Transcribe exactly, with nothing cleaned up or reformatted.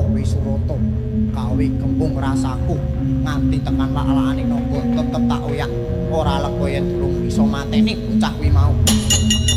Wisrata gawe kembung rasaku nganti tekan lak-lakane naga tetep tak oyak ora lega yen durung bisa mateni bocah kuwi mau.